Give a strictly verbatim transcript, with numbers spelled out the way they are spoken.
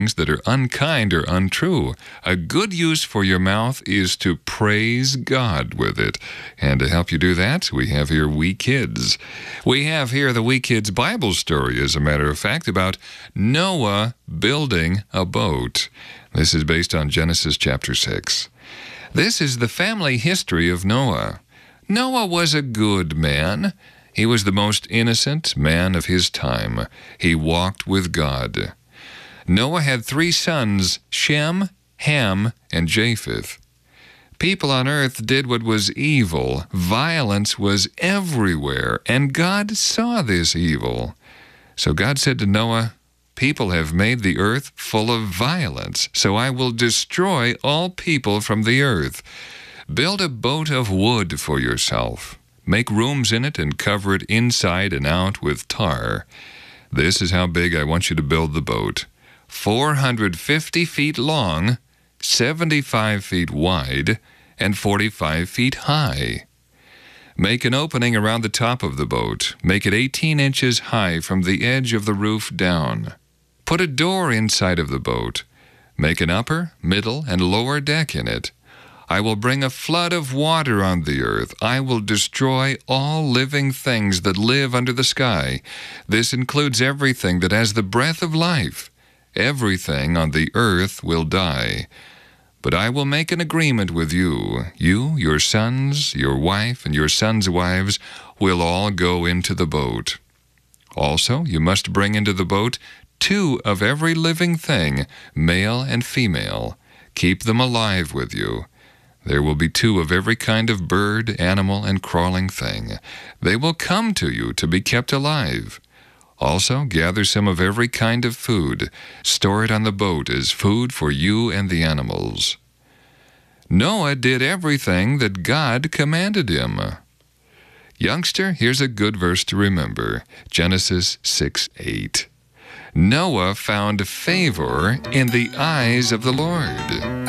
that are unkind or untrue. A good use for your mouth is to praise God with it. And to help you do that, we have here We Kids. We have here the We Kids Bible story, as a matter of fact, about Noah building a boat. This is based on Genesis chapter six. This is the family history of Noah. Noah was a good man. He was the most innocent man of his time. He walked with God. Noah had three sons, Shem, Ham, and Japheth. People on earth did what was evil. Violence was everywhere, and God saw this evil. So God said to Noah, "People have made the earth full of violence, so I will destroy all people from the earth. Build a boat of wood for yourself. Make rooms in it and cover it inside and out with tar. This is how big I want you to build the boat. four hundred fifty feet long, seventy-five feet wide, and forty-five feet high. Make an opening around the top of the boat. Make it eighteen inches high from the edge of the roof down. Put a door inside of the boat. Make an upper, middle, and lower deck in it. I will bring a flood of water on the earth. I will destroy all living things that live under the sky. This includes everything that has the breath of life. Everything on the earth will die. But I will make an agreement with you. You, your sons, your wife, and your sons' wives will all go into the boat. Also, you must bring into the boat two of every living thing, male and female. Keep them alive with you. There will be two of every kind of bird, animal, and crawling thing. They will come to you to be kept alive. Also, gather some of every kind of food. Store it on the boat as food for you and the animals." Noah did everything that God commanded him. Youngster, here's a good verse to remember. Genesis six eight. Noah found favor in the eyes of the Lord.